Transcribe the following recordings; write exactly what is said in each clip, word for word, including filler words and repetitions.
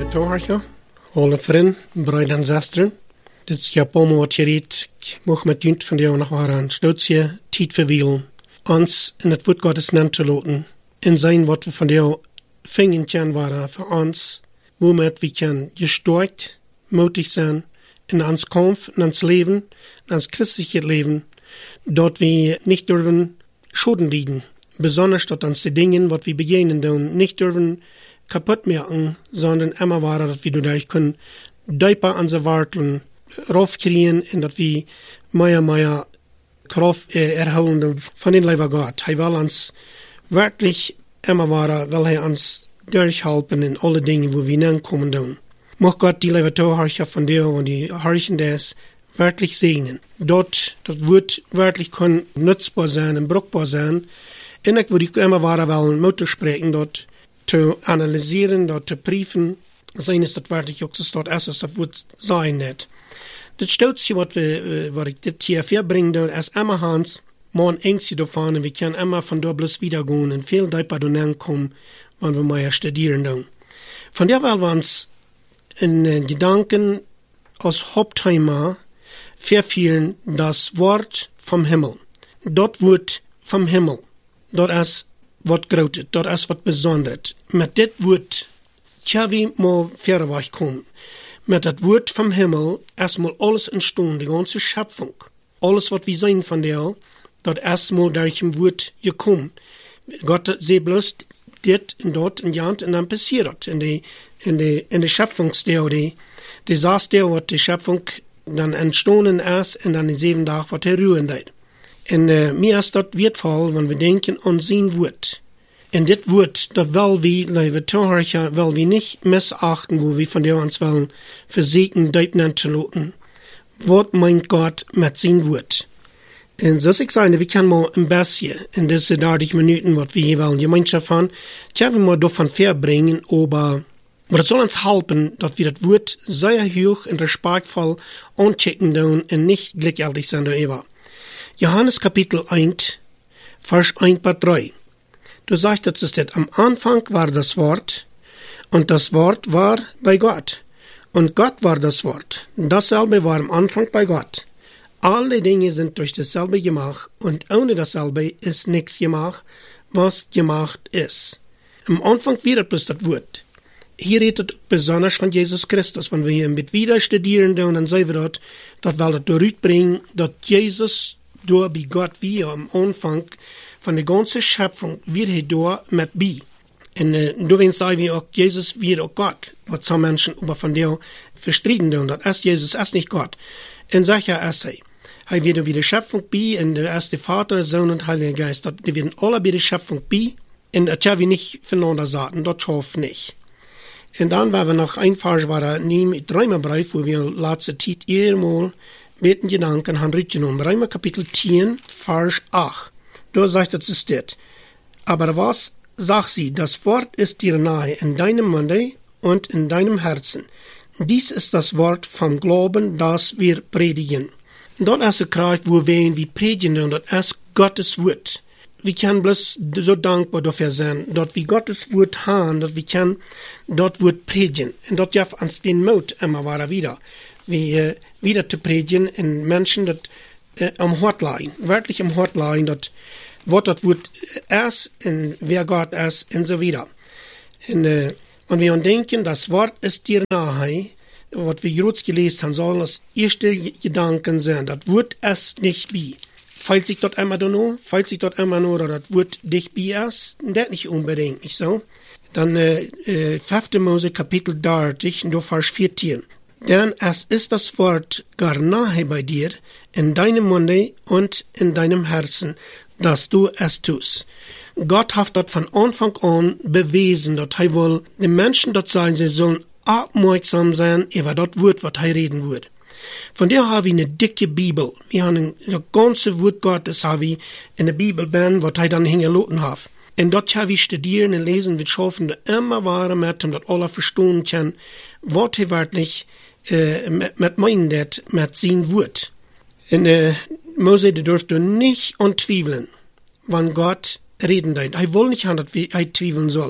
lieve toehoorder, alle vrienden, broeder en zusteren. Dit is Japan wat je redt. Ik mag met junt van jou nog maar aan stootje tijd verwielen. Ons in het woord Gottes nemen te laten. En zijn wat we van jou vingen kunnen waren voor ons. Womit we kunnen gestoord, mutig zijn in ons kampf, in ons leven, in ons christliche leven. Dat we niet durven Schulden liegen. Besonders dat ons de dingen wat we begehen doen, nicht durven kaputt machen, sondern immer war, dass wir dadurch können Deiper an sie warten, raufkriegen und dass wir mehr, mehr Kraft äh, erhalten von den Leiber Gott. Er will uns wirklich immer war, will er uns durchhelfen in alle Dinge, wo wir hinkommen tun. Mag Gott die Leiber Tohorcher von dir und die Horchen des wirklich segnen. Dort, das wird wirklich können nutzbar sein und brauchbar sein. Und ich würde immer war, wollen, Mutter sprechen, dort zu analysieren, dort zu prüfen, sein ist das wirklich auch so, das ist das wird sein nicht. Das Stolzchen, was wir, was ich das hier verbringe, ist immer Hans, man Ängste davon, und wir können immer von dort bloß wieder gehen und viel deeper dann kommen, wenn wir mal studieren dann. Von der wollen wir uns in äh, Gedanken aus Hauptthema verführen, das Wort vom Himmel. Dort wird vom Himmel, dort ist was Großes, dort ist was Besonderes. Mit dit Wort kann wir mal verweg kommen. Mit dat Wort vom Himmel erstmal alles entstehen, die ganze Schöpfung. Alles, was wir sehen von der, dort erstmal durch ein Wort gekommen. Gott sieht bloß dit und dort und ja, und dann passiert in die, in die, in die Schöpfungsdeel, die, die saß der, was die Schöpfung dann entstanden ist, und dann die sieben Tage, was er ruhen hat. Und äh, mir ist das wertvoll, wenn wir denken an sein Wort. Und das Wort, das will wir, liebe Zuhörer, will wir nicht missachten, wo wir von der uns wollen, versuchen, deuten zu lassen. Was meint Gott mit sein Wort? Und so ist ich sagen, wir können mal ein bisschen in diese dreißig Minuten, was wir hier wollen, Gemeinschaft haben, können wir mal davon verbringen, aber, aber das soll uns helfen, dass wir das Wort sehr hoch und respektvoll anchecken tun und nicht gleichgültig sein darüber. Johannes Kapitel eins, Vers eins bis drei. Du sagst, das ist das, am Anfang war das Wort, und das Wort war bei Gott, und Gott war das Wort. Dasselbe war am Anfang bei Gott. Alle Dinge sind durch dasselbe gemacht, und ohne dasselbe ist nichts gemacht, was gemacht ist. Am Anfang wieder bloß das Wort. Hier redet besonders von Jesus Christus. Wenn wir hier mit wieder studieren, dann sehen wir dort, dass wir das durchbringen, dass Jesus durch bei Gott wie am Anfang von der ganzen Schöpfung wird er dort mit bei. Und äh, deswegen sagen wir auch, Jesus wird auch Gott. Was some Menschen aber von der verstritten tun, das ist Jesus, ist nicht Gott. Und sicher ist er. Er wird bei der Schöpfung bei, und der erste Vater, Sohn und Heiliger Geist, dort, die werden alle bei der Schöpfung bei, und das können wir nicht voneinander sagen, das schafft nicht. Und dann waren wir noch ein Vers, war er nie mit Römerbrief, wo wir letzte Zeit einmal mit den Gedanken haben rückgenommen. Römer Kapitel zehn, Vers acht. Da sagt es es das. Aber was sagt sie? Das Wort ist dir nahe in deinem Munde und in deinem Herzen. Dies ist das Wort vom Glauben, das wir predigen. Und dort ist es Kraft, wo wir wie predigen, und das ist Gottes Wort. Wir können bloß so dankbar dafür sein, dass wir Gottes Wort haben, dass wir können dort Wort predigen. Und dort darf uns den Mut immer wieder wieder. Wie, äh, wieder zu predigen in Menschen, die äh, am Hort liegen, wirklich am Hort liegen, dass was das Wort ist und wer Gott ist und so wieder. Und, äh, und wir denken, das Wort ist dir nahe, was wir jetzt gelesen haben, sollen das erste Gedanken sein, das Wort ist nicht bei. Falls sich dort einmal nur, falls sich dort einmal nur, das Wort dich bei ist, das nicht unbedingt, nicht so. Dann, äh, äh, fünfte Mose Kapitel dreißig, und Vers vierzehn. Denn es ist das Wort gar nahe bei dir, in deinem Munde und in deinem Herzen, dass du es tust. Gott hat dort von Anfang an bewiesen, dass er wohl den Menschen dort sagen, sie sollen aufmerksam sein über das Wort, was er reden wird. Von der haben wir eine dicke Bibel. Wir haben das ganze Wort Gottes haben wir in der Bibel, was er dann hingelassen hat. Und dort haben wir studieren und lesen, wir schaffen immer wahre mit, um das alle verstehen können, was er wirklich äh, mit, mit meint, mit sein Wort. Und äh, Mose, der durfte nicht antweifeln, wann Gott reden wird. Er will nicht haben, dass er zweifeln soll.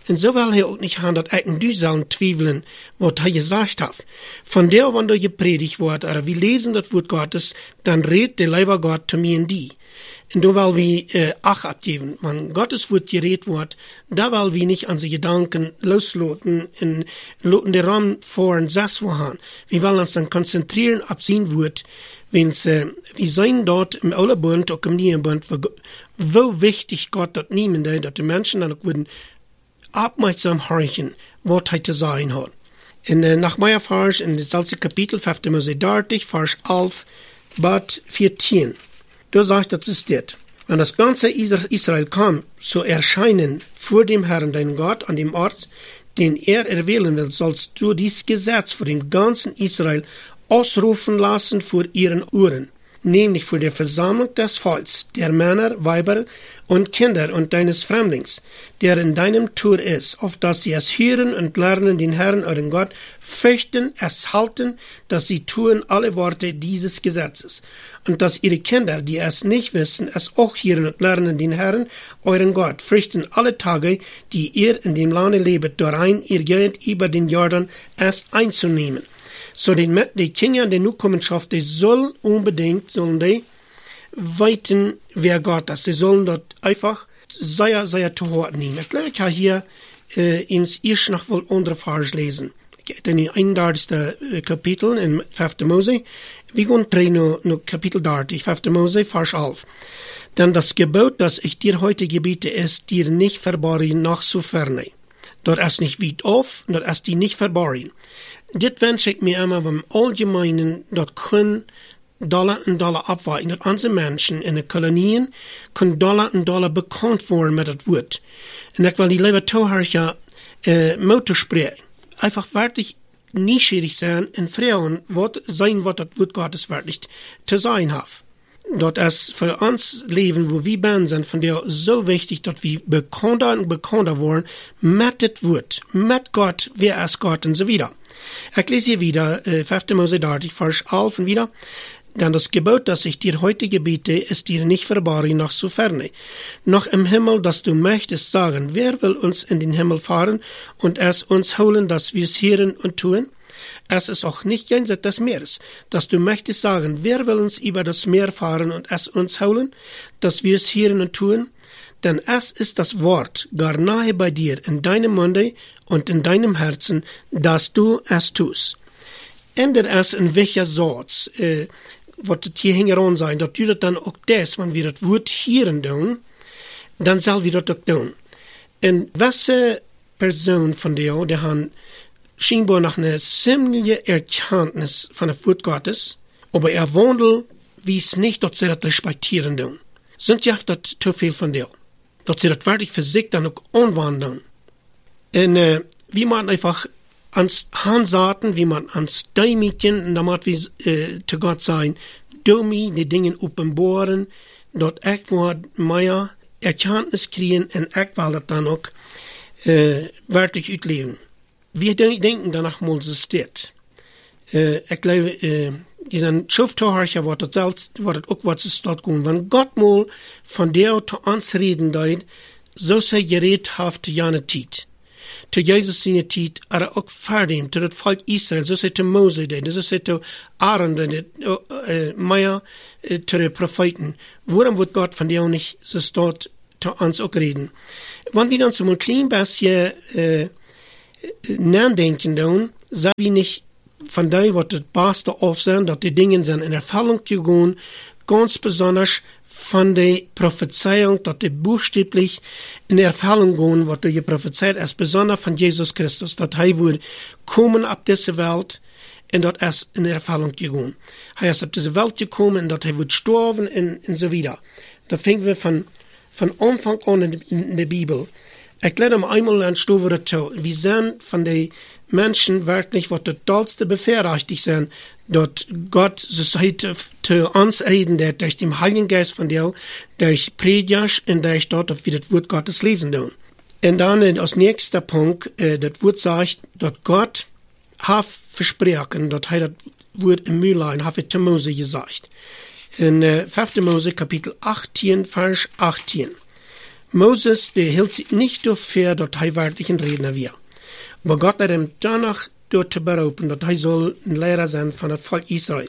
Und so will er auch nicht haben, dass ich in du sollen zweifeln, was er gesagt hat. Von der, wenn du gepredigt wird, oder wir lesen das Wort Gottes, dann redet der Leiber Gott zu mir und die. Und da will wir äh, Acht abgeben. Wenn Gottes Wort geredet wird, da will wir nicht an die Gedanken losloten und loten den Raum vor und sechs haben. Wir wollen uns dann konzentrieren auf sein Wort, wenn's, äh, wir sein dort im Alten Bund, auch im Neuen Bund, wo, wo wichtig Gott dort nehmen, dass die Menschen dann auch würden aufmerksam horchen, was er zu sagen hat. In, äh, nach meiner Vers, in das erste Kapitel, fünfte Mose dreißig, Vers elf, bis vierzehn. Da sagt, das ist das. Wenn das ganze Israel kam, zu erscheinen vor dem Herrn, dein Gott, an dem Ort, den er erwählen will, sollst du dieses Gesetz vor dem ganzen Israel ausrufen lassen vor ihren Ohren, nämlich vor der Versammlung des Volks, der Männer, Weiber und Kinder und deines Fremdlings, der in deinem Tor ist, auf dass sie es hören und lernen, den Herrn, euren Gott, fürchten, es halten, dass sie tun alle Worte dieses Gesetzes, und dass ihre Kinder, die es nicht wissen, es auch hören und lernen, den Herrn, euren Gott, fürchten alle Tage, die ihr in dem Lande lebet, darein ihr geht über den Jordan, es einzunehmen. So die, die Kinder der Nachkommenschaft, die sollen unbedingt, sollen die weiten, wer Gott ist. Sie sollen dort einfach sehr, sehr zu Hort nehmen. Ich glaube, ich habe hier äh, ins erst noch wohl andere Vers lesen. In den einunddreißigsten Kapitel in fünfte Mose. Wir gehen drei nur, nur Kapitel dreißig, fünfte Mose, Vers elf. Denn das Gebot, das ich dir heute gebiete, ist, dir nicht verborgen nach so ferne. Dort ist nicht weit auf, dort ist die nicht verborgen. Das wünsche ich mir immer beim Allgemeinen, dort können Dollar und Dollar abweichen, dass unsere Menschen in den Kolonien können Dollar und Dollar bekannt worden mit das Wort. Und ich will die liebe Zuhörer äh, Motto sprechen. Einfach wirklich neugierig sein und fragen, was sein, was das Wort Gottes wirklich zu sein hat. Dort ist für uns Leben, wo wir Ben sind, von der so wichtig, dass wir bekannter und bekannter worden mit das Wort, mit Gott, wer ist Gott und so wieder. Ich lese hier wieder, äh, fünfte Mose dreißig, Vers elf und wieder. Denn das Gebot, das ich dir heute gebiete, ist dir nicht verborgen noch so ferne. Noch im Himmel, dass du möchtest sagen, wer will uns in den Himmel fahren und es uns holen, dass wir es hören und tun? Es ist auch nicht jenseits des Meeres, dass du möchtest sagen, wer will uns über das Meer fahren und es uns holen, dass wir es hören und tun? Denn es ist das Wort gar nahe bei dir, in deinem Munde und in deinem Herzen, dass du es tust. Ändert es in welcher Sorts, äh, wird das hier hingeran sein, dass du das dann auch das, wenn wir das Wort hören tun, dann soll wir das auch tun. Und welche Person von dir, die haben scheinbar nach einer ziemlichen Erkenntnis von dem Wort Gottes, aber er wandelt, wie es nicht, dass sie das respektieren tun. Sind ja das zu viel von dir. Dass sie das wirklich für sich dann auch anwenden. Und äh, wie man einfach ans Handsaten, wie man ans Däumchen, und damit wir äh, zu Gott sein, du mir die Dinge offenbaren, dort ich war mehr Erkenntnis kriegen und ich will das dann auch äh, wirklich ausleben. Wir denken danach mal, es steht. Äh, ich glaube, äh, diesen Schriftsteller wird das selbst, wird das auch was es dort gehen. Wenn Gott mal von der zu uns reden deut, so sei geredhaft jene Zeit. Zu Jesus seine Zeit, aber auch vor dem, zu das Volk Israel, so sei zu Mose, so sei zu Aaron, äh, Meier, äh, zu den Propheten. Warum wird Gott von der auch nicht so dort zu uns auch reden? Wenn wir dann so ein klein bisschen, äh, nachdenken tun, sei wie nicht von dem, was das Beste auf sind, dass die Dinge sind in Erfüllung gegangen, ganz besonders von der Prophezeiung, dass die buchstäblich in Erfüllung gehen, was die prophezeit ist, besonders von Jesus Christus, dass er wird kommen ab dieser Welt und dass es in Erfüllung gegangen. Er ist ab dieser Welt gekommen und dass er wird sterben und, und so weiter. Da fingen wir von, von Anfang an in, in der Bibel. Ich glaube einmal ein Stück dazu. Wir sehen von den Menschen wirklich, was das tollste bevorrechtigt sind, dass Gott so heute zu uns reden, der durch den Heiligen Geist von dir, durch Predigt und durch dort, dass wir das Wort Gottes lesen tun. Und dann als nächster Punkt, äh, das Wort sagt, dass Gott hat versprochen, dass er das Wort im Mühlein hat zu Mose gesagt. In äh, fünfte Mose, Kapitel achtzehn, Vers achtzehn. Moses, der hielt sich nicht dafür, dass er wirklich ein Redner war. Aber Gott hat ihm danach dort berufen, dass er soll ein Lehrer sein von dem Volk Israel.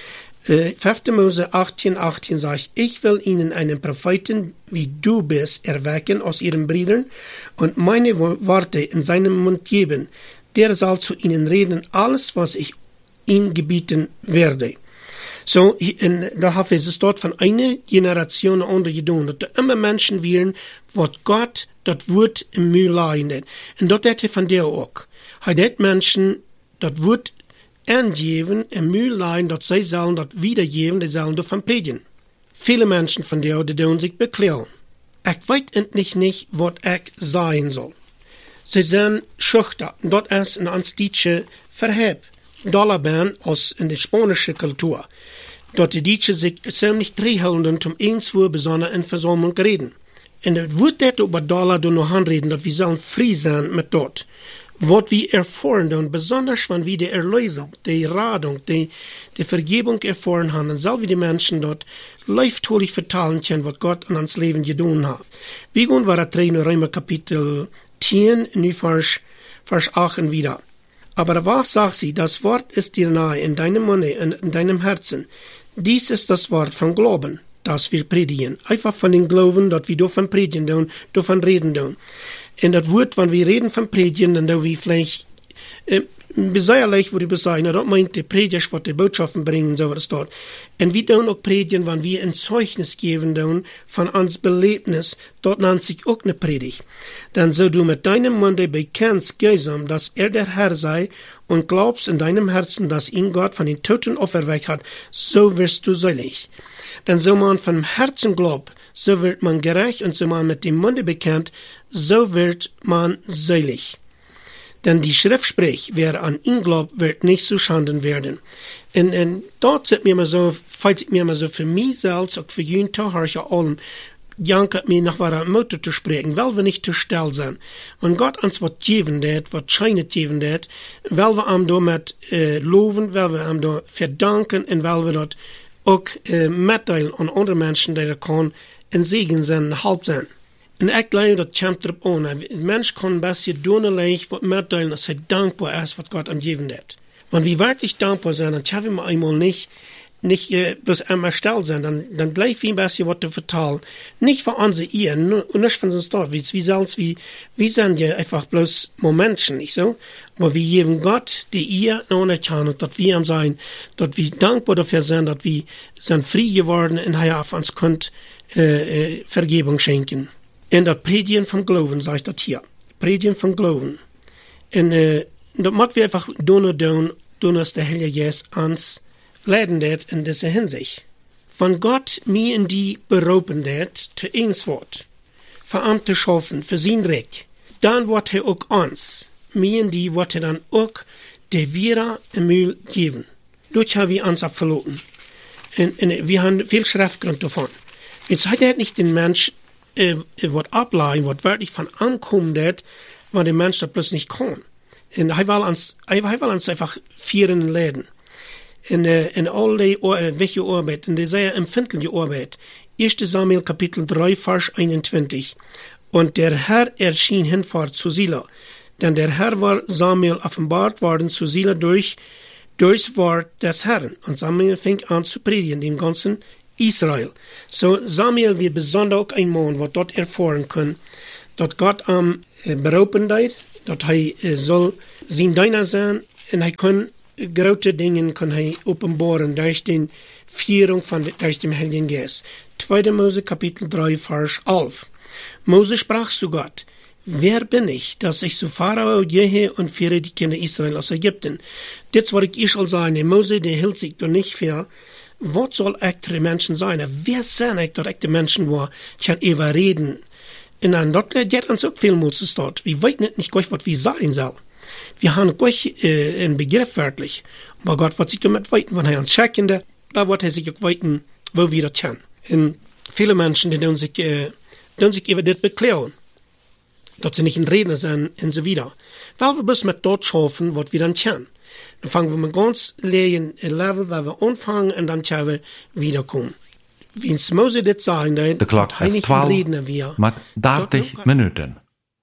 Äh, fünfter Mose achtzehn, achtzehn sagt, ich will ihnen einen Propheten, wie du bist, erwecken aus ihren Brüdern und meine Worte in seinem Mund geben. Der soll zu ihnen reden, alles, was ich ihm gebieten werde. So, in, da haben wir es dort von einer Generation an andere getan, dass da immer Menschen wären, was Gott das Wort im Mühl leihen. Und dort hat er von der auch. Er hat Menschen das Wort angeben, im Mühl leihen, dass sie sollen das wiedergeben, die sollen davon predigen. Viele Menschen von der, die tun sich beklagen. Ich weiß endlich nicht, was ich sein soll. Sie sind schüchtern, dort ist ein anstitche Verheb. Dollarban aus in der spanischen Kultur. Dort die Deutschen sich ziemlich drehhalten, um irgendwo besonders in Versammlung reden. Und es wird dort über Dollar noch anreden, dass wir sollen frei sein mit dort. Was wir erfahren, und besonders wenn wir die Erlösung, die Radung, die, die Vergebung erfahren haben, dann sollen wir die Menschen dort leiftolig vertalen können, was Gott an uns Leben getan hat. Wir gehen weiter in Römer Kapitel zehn, nu Vers, Vers acht wieder. Aber was sagt sie? Das Wort ist dir nahe, in deinem Munde, in, in deinem Herzen. Dies ist das Wort von Glauben, das wir predigen. Einfach von dem Glauben, dass wir davon predigen, tun, davon reden. Tun. Und das Wort, wenn wir reden von predigen, dann tun wir vielleicht äh, besäuerlich, wo die besagen, das meint die Prediger, was die Botschaften bringen, so was dort. Und wir tun auch predigen, wenn wir ein Zeugnis geben tun, von uns Belebnis, dort nennt sich auch eine Predigt. Dann so du mit deinem Munde bekennst, Geisam, dass er der Herr sei, und glaubst in deinem Herzen, dass ihn Gott von den Toten auferweckt hat, so wirst du selig. Denn so man vom Herzen glaubt, so wird man gerecht, und so man mit dem Munde bekennt, so wird man selig. Denn die Schrift spricht, wer an ihn glaubt, wird nicht zu Schanden werden. Und, und dort sind mir immer so, falls ich mir immer so für mich selbst, auch für jeden Tag, höre ich ja allen, jankert mir nach einer Mutter zu sprechen, weil wir nicht zu still sind. Und Gott uns was geben wird, was scheint geben wird, weil wir ihm damit äh, loben, weil wir ihm da verdanken, und weil wir dort auch äh, mitteilen an andere Menschen, die da kann, in Segen sein, halb sein. Und ich glaube, das kommt darauf an. Ein Mensch kann ein bisschen donnerlich mitteilen, dass er dankbar ist, was Gott ihm gegeben hat. Wenn wir wirklich dankbar sind, dann schaffen wir einmal nicht, nicht äh, bloß einmal still sein, dann, dann gleich wie ein bisschen was zu vertellen. Nicht für unsere Ehe, und nicht von uns dort. Wie, wie selbst, wie, wir sind ja einfach bloß Menschen, nicht so? Aber wir geben Gott die Ehe anerkennen, dass wir ihm sein, dass wir dankbar dafür sind, dass wir sind frei geworden und er auf uns könnt, äh, äh, Vergebung schenken. In das Predigen vom Glauben, sage ich das hier. Predigen vom Glauben. Und äh, das müssen wir einfach tun und tun, tun, dass der Heilige Geist uns leiden wird in dieser Hinsicht. Wenn Gott mir in die berufen wird, zu eins Wort, für Amt zu schaffen, für sein Recht, dann wird er auch uns, mir in die, wird er dann auch der Vira im Mühl geben. Dort haben wir uns abverloren. Und, und wir haben viel Schriftgrund davon. Jetzt hat er nicht den Mensch, äh, was ableihen, was wirklich von ankommen wird, weil der Mensch das plötzlich nicht kann. Und er will uns, er will uns einfach vieren leiden. In, in all die, uh, welche Arbeit, in der sehr empfindliche Arbeit. erster Samuel Kapitel drei, Vers einundzwanzig. Und der Herr erschien hinfort zu Sila. Denn der Herr war Samuel offenbart worden zu Sila durch, durchs Wort des Herrn. Und Samuel fing an zu predigen, dem ganzen Israel. So Samuel wird besonders auch ein Mann, was dort erfahren kann, dass Gott am äh, berufen wird, dass er äh, soll sein Diener sein, und er kann große Dinge kann er offenbaren durch die Führung von durch dem Heiligen Geist. zweiter Mose Kapitel drei, Vers elf. Mose sprach zu Gott: Wer bin ich, dass ich zu Pharao gehe und führe die Kinder Israel aus Ägypten? Das, was ich soll sagen, Mose, der hielt sich doch nicht für. Was soll ich die Menschen sein? Wer sind ich, dass ich die Menschen war? Ich kann über reden. Und dann, dort geht uns auch viel Mut dort. Wir wissen nicht, was wir sein sollen. Wir haben gleich äh, einen Begriff wörtlich. Aber Gott wird sich damit weiten, wenn er uns checken, da wird er sich auch weiten, wo wir das kennen. Und viele Menschen, die tun sich, äh, tun sich über das beklagen, dass sie nicht in Redner sind und so weiter. Weil wir bis mit dort schaffen, was wir dann kennen. Dann fangen wir mit ganz leeren Level, weil wir anfangen, und dann können wir wiederkommen. Wiens Mose dit sagen, da De klok hij is niet twaalf reden wir. met dertig minuten.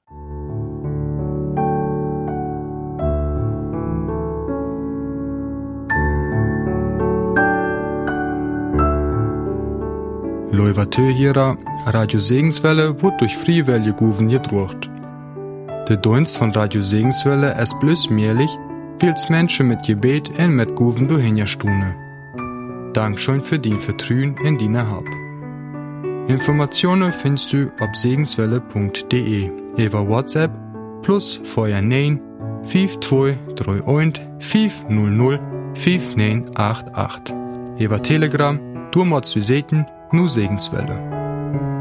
Loivateuhierer, Radio Segenswelle wird durch Friewelle Guven gedruckt. Der Dienst von Radio Segenswelle ist bloß möglich, weil's Menschen mit Gebet und mit Guven durchhingerstune. Dankeschön für die Vertrauen in deine Hab. Informationen findest du auf segenswelle punkt de über WhatsApp plus vorher neun fünf zwei drei eins fünf null null fünf neun acht acht. Über Telegram, du mal zu sehen, nu Segenswelle.